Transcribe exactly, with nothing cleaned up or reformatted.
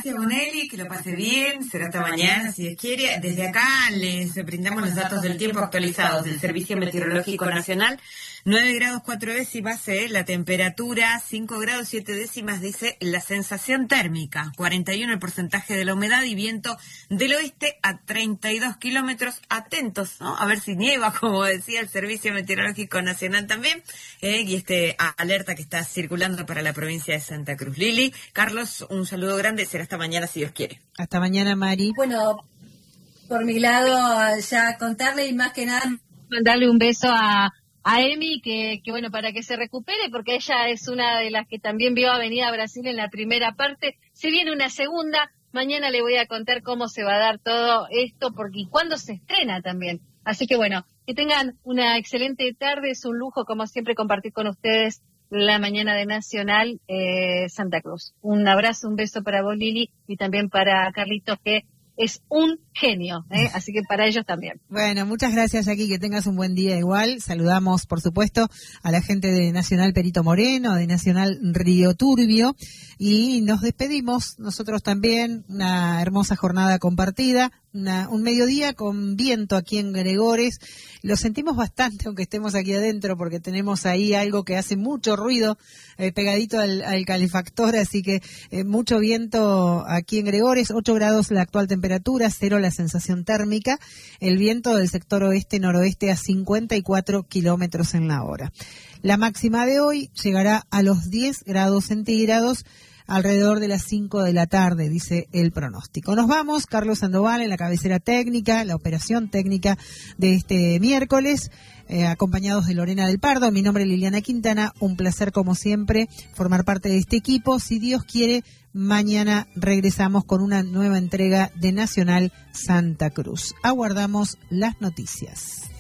gracias, Bonelli, que lo pase bien, será hasta mañana, si Dios quiere. Desde acá les brindamos los datos del tiempo actualizados del Servicio Meteorológico Nacional. nueve grados cuatro décimas, eh, la temperatura, cinco grados siete décimas, dice la sensación térmica, cuarenta y uno el porcentaje de la humedad y viento del oeste a treinta y dos kilómetros. Atentos, ¿no? A ver si nieva, como decía el Servicio Meteorológico Nacional también, eh, y este a, alerta que está circulando para la provincia de Santa Cruz. Lili, Carlos, un saludo grande, será hasta mañana si Dios quiere. Hasta mañana, Mari. Bueno, por mi lado, ya contarle y más que nada mandarle un beso a a Emi, que, que bueno, para que se recupere, porque ella es una de las que también vio Avenida Brasil en la primera parte. Se viene una segunda, mañana le voy a contar cómo se va a dar todo esto, porque y cuándo se estrena también. Así que bueno, que tengan una excelente tarde, es un lujo como siempre compartir con ustedes la mañana de Nacional eh, Santa Cruz. Un abrazo, un beso para vos, Lili, y también para Carlitos, que es un genio, ¿eh? Así que para ellos también. Bueno, muchas gracias, Jackie, que tengas un buen día igual. Saludamos, por supuesto, a la gente de Nacional Perito Moreno, de Nacional Río Turbio, y nos despedimos nosotros también. Una hermosa jornada compartida, una, un mediodía con viento aquí en Gregores. Lo sentimos bastante, aunque estemos aquí adentro, porque tenemos ahí algo que hace mucho ruido eh, pegadito al, al calefactor, así que eh, mucho viento aquí en Gregores, ocho grados la actual temperatura, cero la sensación térmica, el viento del sector oeste-noroeste a cincuenta y cuatro kilómetros en la hora. La máxima de hoy llegará a los diez grados centígrados alrededor de las cinco de la tarde, dice el pronóstico. Nos vamos, Carlos Sandoval en la cabecera técnica, la operación técnica de este miércoles, eh, acompañados de Lorena del Pardo. Mi nombre es Liliana Quintana, un placer como siempre formar parte de este equipo. Si Dios quiere, mañana regresamos con una nueva entrega de Nacional Santa Cruz. Aguardamos las noticias.